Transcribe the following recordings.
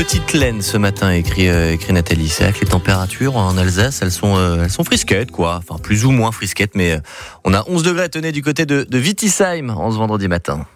Petite laine ce matin, écrit Nathalie. C'est vrai que les températures en Alsace, elles sont frisquettes, quoi. Enfin, plus ou moins frisquettes, mais on a 11 degrés, tenez, du côté de Wittisheim en ce vendredi matin.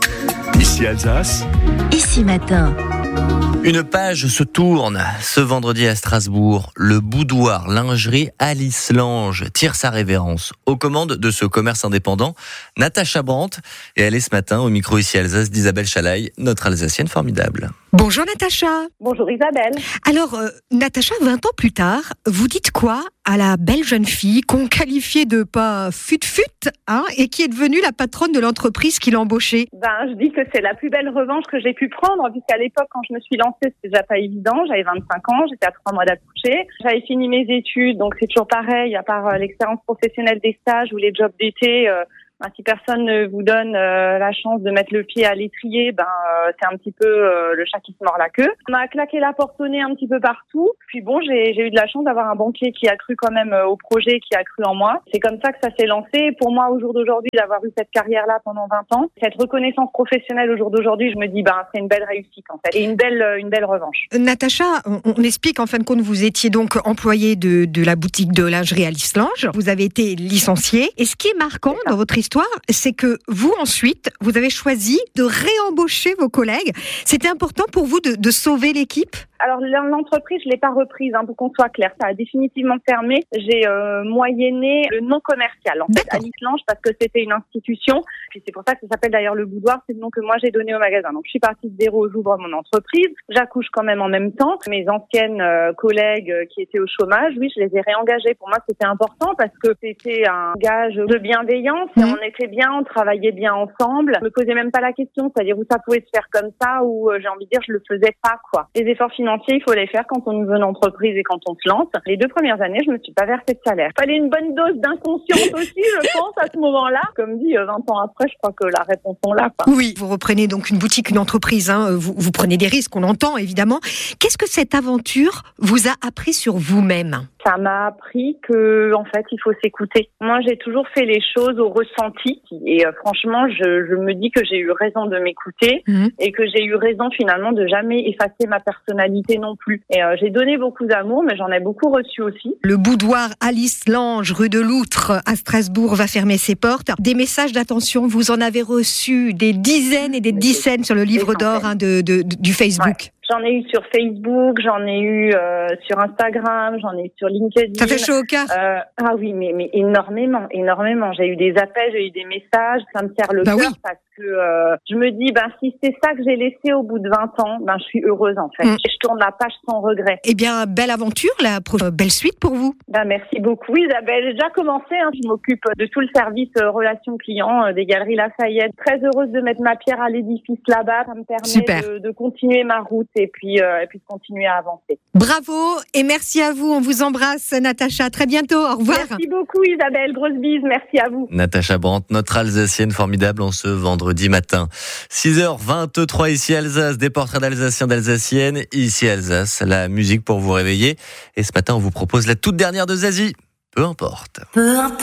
Ici Alsace. Ici matin. Une page se tourne ce vendredi à Strasbourg. Le boudoir lingerie Alice Lange tire sa révérence. Aux commandes de ce commerce indépendant, Natacha Brandt. Et elle est ce matin au micro ici Alsace d'Isabelle Chalaille, notre Alsacienne formidable. Bonjour Natacha. Bonjour Isabelle. Alors, Natacha, 20 ans plus tard, vous dites quoi à la belle jeune fille qu'on qualifiait de pas fut-fut, et qui est devenue la patronne de l'entreprise qui l'a embauchée? Je dis que c'est la plus belle revanche que j'ai pu prendre, puisqu'à l'époque, quand je me suis lancée, c'était déjà pas évident. J'avais 25 ans, j'étais à 3 mois d'accoucher. J'avais fini mes études, donc c'est toujours pareil, à part l'expérience professionnelle des stages ou les jobs d'été. Si personne ne vous donne la chance de mettre le pied à l'étrier, c'est un petit peu le chat qui se mord la queue. On m'a claqué la porte au nez un petit peu partout. Puis j'ai eu de la chance d'avoir un banquier qui a cru quand même au projet, qui a cru en moi. C'est comme ça que ça s'est lancé. Et pour moi, au jour d'aujourd'hui, d'avoir eu cette carrière-là pendant 20 ans, cette reconnaissance professionnelle au jour d'aujourd'hui, je me dis, c'est une belle réussite en fait, et une belle revanche. Natacha, on explique en fin de compte, vous étiez donc employée de la boutique de lingerie Alice Lange. Vous avez été licenciée. Et ce qui est marquant dans votre histoire, c'est que vous, ensuite, vous avez choisi de réembaucher vos collègues. C'était important pour vous de sauver l'équipe ? Alors l'entreprise, je l'ai pas reprise, pour qu'on soit clair. Ça a définitivement fermé. J'ai moyenné le nom commercial, en fait, Alice Lange, parce que c'était une institution. Puis c'est pour ça que ça s'appelle d'ailleurs le boudoir. C'est le nom que moi j'ai donné au magasin. Donc je suis partie de zéro, j'ouvre mon entreprise. J'accouche quand même en même temps. Mes anciennes collègues qui étaient au chômage, oui, je les ai réengagées. Pour moi, c'était important parce que c'était un gage de bienveillance. Et on était bien, on travaillait bien ensemble. Je me posais même pas la question, c'est-à-dire où ça pouvait se faire comme ça, ou j'ai envie de dire, je le faisais pas, quoi. Les efforts financiers, il faut les faire quand on ouvre une entreprise et quand on se lance. Les 2 premières années, je me suis pas versé de salaire. Fallait une bonne dose d'inconscience aussi, je pense, à ce moment-là. Comme dit, 20 ans après, je crois que la réponse est là, quoi. Oui, vous reprenez donc une boutique, une entreprise, vous prenez des risques, on l'entend évidemment. Qu'est-ce que cette aventure vous a appris sur vous-même ? Ça m'a appris que, en fait, il faut s'écouter. Moi, j'ai toujours fait les choses au ressenti. Et franchement, je me dis que j'ai eu raison de m'écouter et que j'ai eu raison finalement de jamais effacer ma personnalité non plus. Et j'ai donné beaucoup d'amour, mais j'en ai beaucoup reçu aussi. Le boudoir Alice Lange, rue de Loutre, à Strasbourg, va fermer ses portes. Des messages d'attention, vous en avez reçu des dizaines et des dizaines sur le livre d'or du Facebook. Ouais. J'en ai eu sur Facebook, j'en ai eu sur Instagram, j'en ai eu sur LinkedIn. Ça fait chaud au cœur. Oui, mais énormément. J'ai eu des appels, j'ai eu des messages, ça me serre le cœur parce que je me dis, si c'est ça que j'ai laissé au bout de 20 ans, je suis heureuse en fait. Je tourne la page sans regret. Eh bien, belle aventure, belle suite pour vous. Merci beaucoup Isabelle. J'ai déjà commencé, je m'occupe de tout le service relations clients des Galeries Lafayette. Très heureuse de mettre ma pierre à l'édifice là-bas. Ça me permet de continuer ma route. Et puis de continuer à avancer. Bravo et merci à vous. On vous embrasse, Natacha. À très bientôt. Au revoir. Merci beaucoup, Isabelle. Grosse bise. Merci à vous. Natacha Brandt, notre Alsacienne formidable en ce vendredi matin. 6h23 ici Alsace. Des portraits d'Alsaciens, d'Alsaciennes. Ici Alsace, la musique pour vous réveiller. Et ce matin, on vous propose la toute dernière de Zazie. Peu importe. Peu importe.